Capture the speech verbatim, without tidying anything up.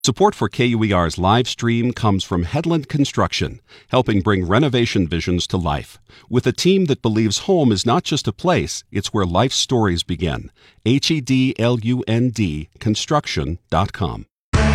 Support for K U E R's live stream comes from Headland Construction, helping bring renovation visions to life. With a team that believes home is not just a place, it's where life's stories begin. H E D L U N D construction dot com.